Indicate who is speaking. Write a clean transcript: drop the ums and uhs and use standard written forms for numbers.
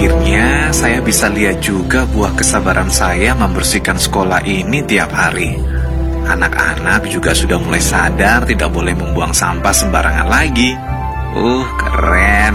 Speaker 1: Akhirnya saya bisa lihat juga buah kesabaran saya membersihkan sekolah ini tiap hari. Anak-anak juga sudah mulai sadar tidak boleh membuang sampah sembarangan lagi. Keren.